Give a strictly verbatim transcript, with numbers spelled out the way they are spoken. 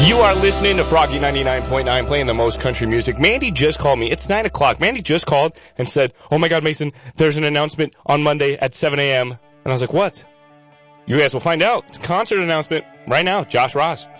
You are listening to Froggy ninety-nine point nine, playing the most country music. Mandy just called me. It's nine o'clock. Mandy just called and said, oh my God, Mason, there's an announcement on Monday at seven a.m. And I was like, what? You guys will find out. It's a concert announcement right now. Josh Ross.